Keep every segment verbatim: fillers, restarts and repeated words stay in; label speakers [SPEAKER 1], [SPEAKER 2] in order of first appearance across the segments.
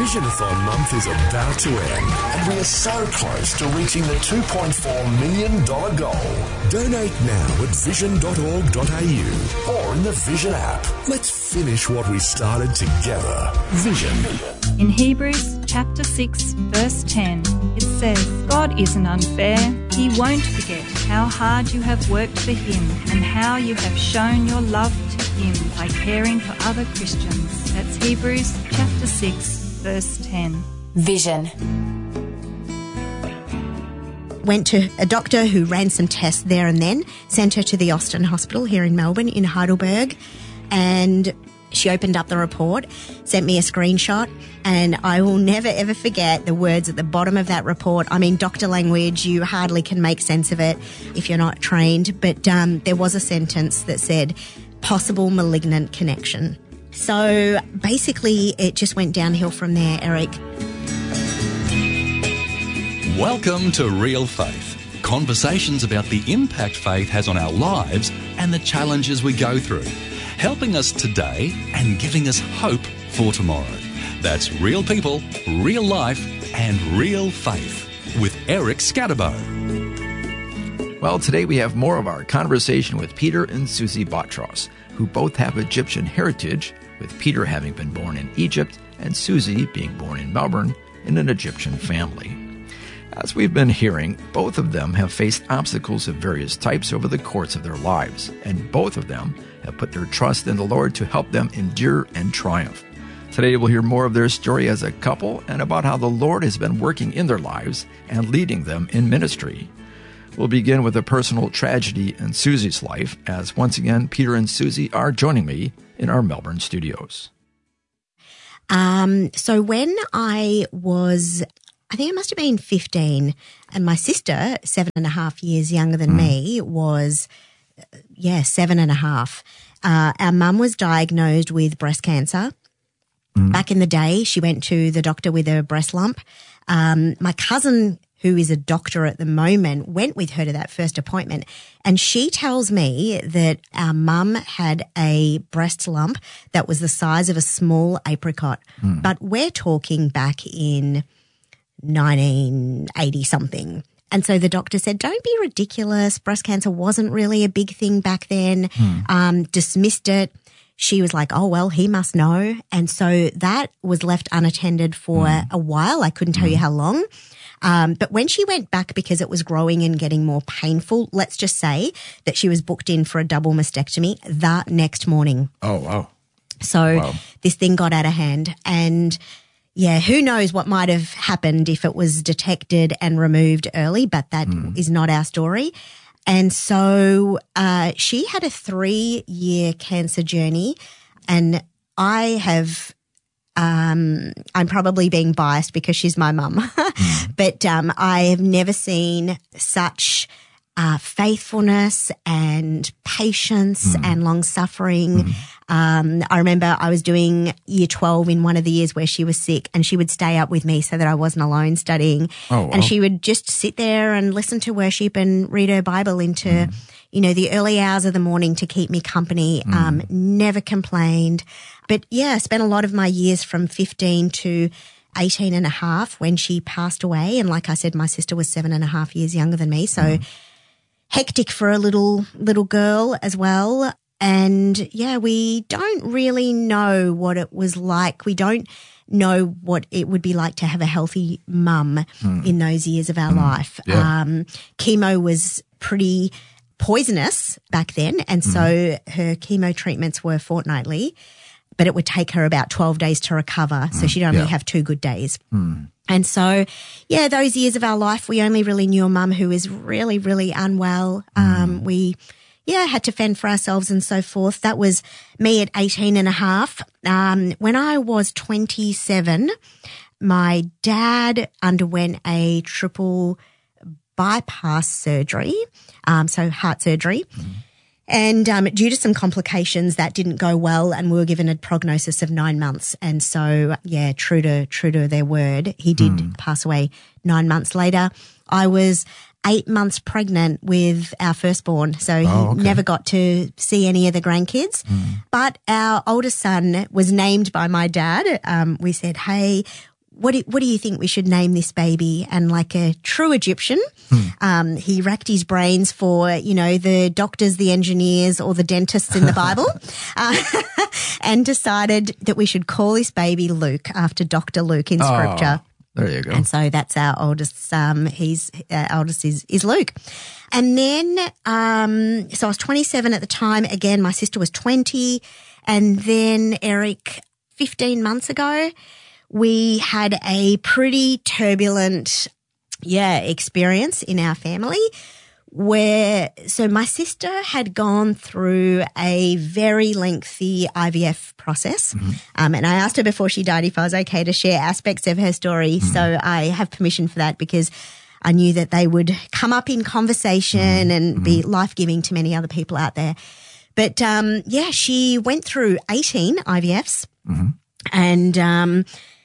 [SPEAKER 1] Visionathon month is about to end, and we are so close to reaching the two point four million dollars goal. Donate now at vision dot org dot a u or in the Vision app. Let's finish what we started together. Vision.
[SPEAKER 2] In Hebrews chapter six, verse ten, it says, God isn't unfair. He won't forget how hard you have worked for him and how you have shown your love to him by caring for other Christians. That's Hebrews chapter six, verse ten.
[SPEAKER 3] Vision.
[SPEAKER 4] Went to a doctor who ran some tests there and then, sent her to the Austin Hospital here in Melbourne, in Heidelberg, and she opened up the report, sent me a screenshot, and I will never ever forget the words at the bottom of that report. I mean, doctor language, you hardly can make sense of it if you're not trained, but um, there was a sentence that said, possible malignant connection. So basically, it just went downhill from there, Eric.
[SPEAKER 5] Welcome to Real Faith. Conversations about the impact faith has on our lives and the challenges we go through. Helping us today and giving us hope for tomorrow. That's real people, real life, and real faith with Eric Scatterbo.
[SPEAKER 6] Well, today we have more of our conversation with Peter and Susie Botros, who both have Egyptian heritage, with Peter having been born in Egypt and Susie being born in Melbourne in an Egyptian family. As we've been hearing, both of them have faced obstacles of various types over the course of their lives, and both of them have put their trust in the Lord to help them endure and triumph. Today we'll hear more of their story as a couple and about how the Lord has been working in their lives and leading them in ministry. We'll begin with a personal tragedy in Susie's life, as once again Peter and Susie are joining me in our Melbourne studios.
[SPEAKER 4] Um, so when I was, I think it must have been fifteen, and my sister, seven and a half years younger than mm. me, was, yeah, seven and a half. Uh, our mum was diagnosed with breast cancer. Mm. Back in the day, she went to the doctor with a breast lump. Um, my cousin, who is a doctor at the moment, went with her to that first appointment, and she tells me that our mum had a breast lump that was the size of a small apricot. Mm. But we're talking back in nineteen eighty something. And so the doctor said, don't be ridiculous. Breast cancer wasn't really a big thing back then. Mm. Um, dismissed it. She was like, oh, well, he must know. And so that was left unattended for mm. a while. I couldn't tell mm. you how long. Um, but when she went back because it was growing and getting more painful, let's just say that she was booked in for a double mastectomy that next morning.
[SPEAKER 6] Oh, wow.
[SPEAKER 4] So
[SPEAKER 6] wow.
[SPEAKER 4] This thing got out of hand, and yeah, who knows what might have happened if it was detected and removed early, but that mm. is not our story. And so uh, she had a three-year cancer journey, and I have um, – I'm probably being biased because she's my mum, mm. but um, I have never seen such – Uh, faithfulness and patience mm. and long-suffering. Mm. Um, I remember I was doing year twelve in one of the years where she was sick, and she would stay up with me so that I wasn't alone studying.
[SPEAKER 6] Oh, wow.
[SPEAKER 4] And she would just sit there and listen to worship and read her Bible into, mm. you know, the early hours of the morning to keep me company. Mm. Um, never complained. But yeah, I spent a lot of my years from fifteen to eighteen and a half when she passed away. And like I said, my sister was seven and a half years younger than me. So mm. hectic for a little little girl as well. And yeah, we don't really know what it was like. We don't know what it would be like to have a healthy mum mm. in those years of our mm. life.
[SPEAKER 6] Yeah.
[SPEAKER 4] Um, chemo was pretty poisonous back then, and mm. so her chemo treatments were fortnightly, but it would take her about twelve days to recover, so mm. she'd only
[SPEAKER 6] yeah.
[SPEAKER 4] have two good days.
[SPEAKER 6] Mm.
[SPEAKER 4] And so, yeah, those years of our life, we only really knew a mum who was really, really unwell. Mm. Um, we, yeah, had to fend for ourselves and so forth. That was me at eighteen and a half. Um, when I was twenty-seven, my dad underwent a triple bypass surgery, um, so heart surgery. Mm. And um, due to some complications, that didn't go well, and we were given a prognosis of nine months. And so, yeah, true to true to their word, he did mm. pass away nine months later. I was eight months pregnant with our firstborn, so he
[SPEAKER 6] oh, okay.
[SPEAKER 4] never got to see any of the grandkids. Mm. But our oldest son was named by my dad. Um, we said, hey, what do, what do you think we should name this baby? And like a true Egyptian, hmm. um, he racked his brains for, you know, the doctors, the engineers, or the dentists in the Bible, uh, and decided that we should call this baby Luke after Doctor Luke in Scripture.
[SPEAKER 6] Oh, there you go.
[SPEAKER 4] And so that's our oldest. Um, he's uh, oldest is is Luke, and then um, so I was twenty-seven at the time. Again, my sister was twenty, and then Eric, fifteen months ago, we had a pretty turbulent, yeah, experience in our family where, so my sister had gone through a very lengthy I V F process. Mm-hmm. Um, and I asked her before she died if I was okay to share aspects of her story. Mm-hmm. So I have permission for that because I knew that they would come up in conversation mm-hmm. and mm-hmm. be life-giving to many other people out there. But, um, yeah, she went through eighteen I V Fs. Mm-hmm. And, um,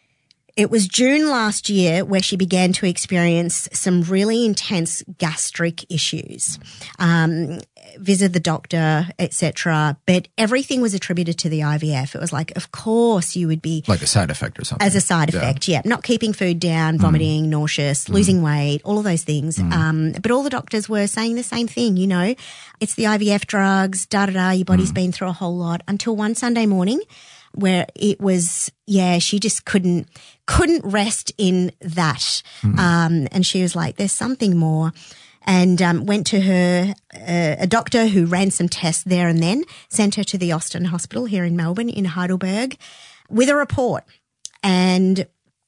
[SPEAKER 4] it was June last year where she began to experience some really intense gastric issues. Um, visited the doctor, et cetera. But everything was attributed to the I V F. It was like, of course you would be
[SPEAKER 6] like a side effect or something.
[SPEAKER 4] As a side effect, yeah. yeah. Not keeping food down, vomiting, mm. nauseous, mm. losing weight, all of those things. Mm. Um, but all the doctors were saying the same thing, you know, it's the I V F drugs, da da da. Your body's mm. been through a whole lot until one Sunday morning, where it was, yeah, she just couldn't, couldn't rest in that. Mm. Um, and she was like, there's something more. And, um, went to her, uh, a doctor who ran some tests there and then, sent her to the Austin Hospital here in Melbourne in Heidelberg with a report. And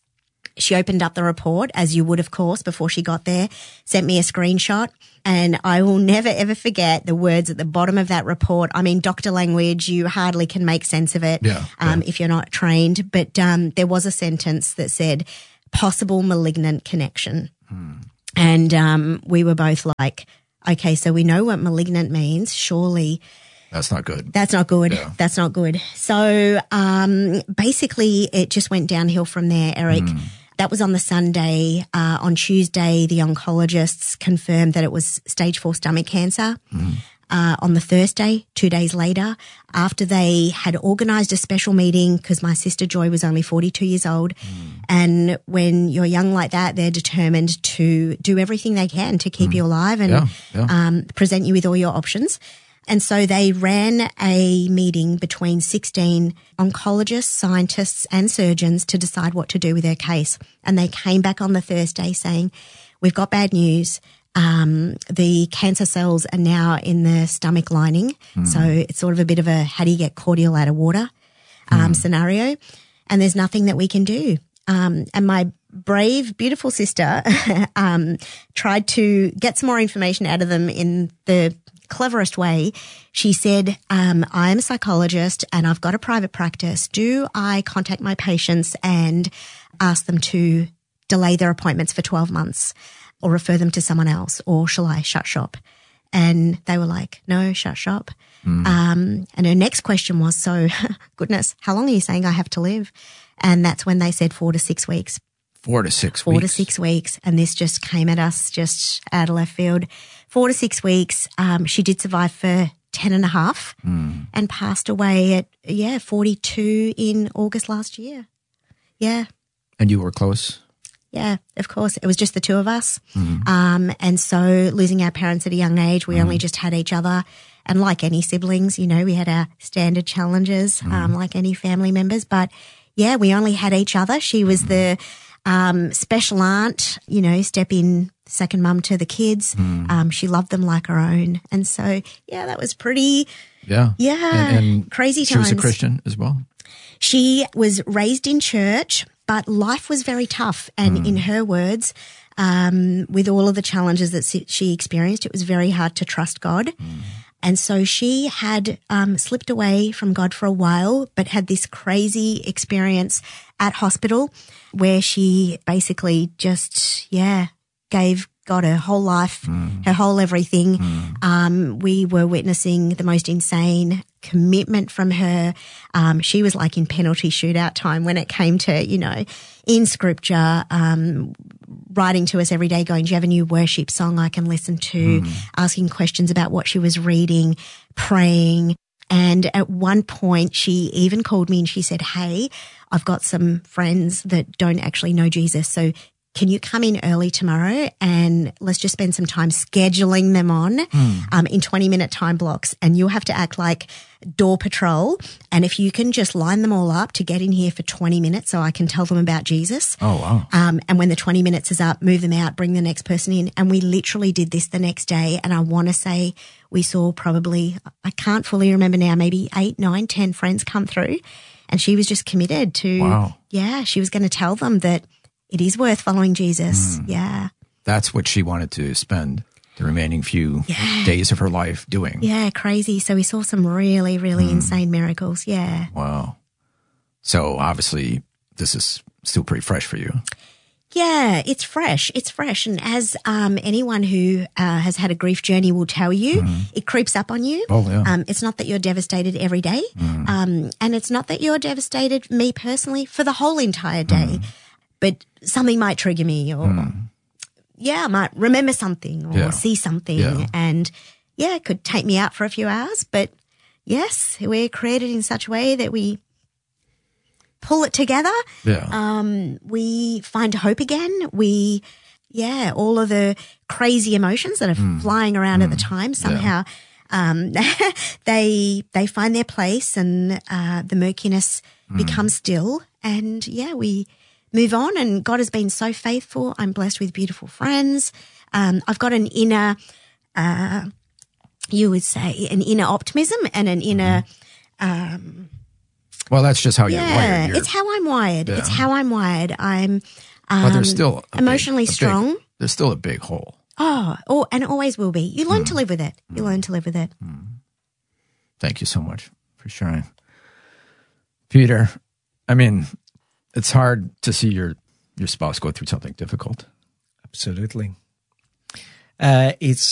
[SPEAKER 4] she opened up the report, as you would, of course, before she got there, sent me a screenshot. And I will never, ever forget the words at the bottom of that report. I mean, doctor language, you hardly can make sense of it
[SPEAKER 6] yeah,
[SPEAKER 4] um,
[SPEAKER 6] yeah.
[SPEAKER 4] if you're not trained. But um, there was a sentence that said, possible malignant connection. Hmm. And um, we were both like, okay, so we know what malignant means. Surely
[SPEAKER 6] that's not good.
[SPEAKER 4] That's not good.
[SPEAKER 6] Yeah.
[SPEAKER 4] That's not good. So um, basically it just went downhill from there, Eric. Mm. That was on the Sunday. Uh, on Tuesday, the oncologists confirmed that it was stage four stomach cancer. Mm. Uh, on the Thursday, two days later, after they had organised a special meeting, because my sister Joy was only forty-two years old. Mm. And when you're young like that, they're determined to do everything they can to keep mm. you alive and
[SPEAKER 6] yeah, yeah.
[SPEAKER 4] Um, present you with all your options. And so they ran a meeting between sixteen oncologists, scientists and surgeons to decide what to do with her case. And they came back on the Thursday saying, we've got bad news. Um, the cancer cells are now in the stomach lining. Mm. So it's sort of a bit of a how do you get cordial out of water um, mm. scenario. And there's nothing that we can do. Um, and my brave, beautiful sister um, tried to get some more information out of them in the cleverest way. She said, um, I'm a psychologist and I've got a private practice. Do I contact my patients and ask them to delay their appointments for twelve months or refer them to someone else, or shall I shut shop? And they were like, no, shut shop. Mm. Um, and her next question was, so goodness, how long are you saying I have to live? And that's when they said four to six weeks.
[SPEAKER 6] Four to six
[SPEAKER 4] Four
[SPEAKER 6] weeks.
[SPEAKER 4] to six weeks. And this just came at us just out of left field. Four to six weeks. Um, she did survive for ten and a half mm. and passed away at, yeah, forty-two in August last year. Yeah.
[SPEAKER 6] And you were close?
[SPEAKER 4] Yeah, of course. It was just the two of us. Mm. Um, and so losing our parents at a young age, we mm. only just had each other. And like any siblings, you know, we had our standard challenges, mm. um, like any family members. But yeah, we only had each other. She was mm. the um, special aunt, you know, step in second mum to the kids. Mm. Um, she loved them like her own. And so, yeah, that was pretty,
[SPEAKER 6] yeah,
[SPEAKER 4] yeah,
[SPEAKER 6] and, and
[SPEAKER 4] crazy
[SPEAKER 6] she
[SPEAKER 4] times.
[SPEAKER 6] She was a Christian as well?
[SPEAKER 4] She was raised in church, but life was very tough. And mm. in her words, um, with all of the challenges that she experienced, it was very hard to trust God. Mm. And so she had um, slipped away from God for a while, but had this crazy experience at hospital where she basically just, yeah, gave God her whole life, mm. her whole everything. Mm. Um, we were witnessing the most insane commitment from her. Um, she was like in penalty shootout time when it came to, you know, in scripture, um, writing to us every day going, do you have a new worship song I can listen to? Mm. Asking questions about what she was reading, praying. And at one point, she even called me and she said, hey, I've got some friends that don't actually know Jesus. So can you come in early tomorrow and let's just spend some time scheduling them on mm. um, in twenty-minute time blocks, and you'll have to act like door patrol. And if you can just line them all up to get in here for twenty minutes so I can tell them about Jesus.
[SPEAKER 6] Oh, wow.
[SPEAKER 4] Um, and when the twenty minutes is up, move them out, bring the next person in. And we literally did this the next day. And I want to say we saw probably, I can't fully remember now, maybe eight, nine, ten friends come through. And she was just committed to,
[SPEAKER 6] wow.
[SPEAKER 4] yeah, she was going to tell them that it is worth following Jesus. Mm. Yeah.
[SPEAKER 6] That's what she wanted to spend the remaining few
[SPEAKER 4] yeah.
[SPEAKER 6] days of her life doing.
[SPEAKER 4] Yeah, crazy. So we saw some really, really mm. insane miracles. Yeah.
[SPEAKER 6] Wow. So obviously this is still pretty fresh for you.
[SPEAKER 4] Yeah, it's fresh. It's fresh. And as um, anyone who uh, has had a grief journey will tell you, mm. it creeps up on you.
[SPEAKER 6] Oh, yeah.
[SPEAKER 4] Um, it's not that you're devastated every day. Mm. Um, and it's not that you're devastated, me personally, for the whole entire day. Mm. But something might trigger me, or mm. yeah, I might remember something or
[SPEAKER 6] yeah.
[SPEAKER 4] see something,
[SPEAKER 6] yeah.
[SPEAKER 4] and yeah, it could take me out for a few hours. But yes, we're created in such a way that we pull it together.
[SPEAKER 6] Yeah.
[SPEAKER 4] Um, we find hope again. We, yeah, all of the crazy emotions that are mm. flying around mm. at the time somehow. Yeah. Um, they they find their place, and uh, the murkiness mm. becomes still, and yeah, we move on. And God has been so faithful. I'm blessed with beautiful friends. Um, I've got an inner, uh, you would say, an inner optimism and an inner. Mm-hmm. Um,
[SPEAKER 6] well, that's just how
[SPEAKER 4] yeah,
[SPEAKER 6] you're wired. You're,
[SPEAKER 4] it's how I'm wired. Yeah. It's how I'm wired. I'm um,
[SPEAKER 6] but there's still
[SPEAKER 4] emotionally
[SPEAKER 6] big,
[SPEAKER 4] strong.
[SPEAKER 6] Big, there's still a big hole.
[SPEAKER 4] Oh, oh, and it always will be. You learn mm. to live with it. You mm. learn to live with it.
[SPEAKER 6] Mm. Thank you so much for sharing. Peter, I mean, it's hard to see your, your spouse go through something difficult.
[SPEAKER 3] Absolutely. Uh, it's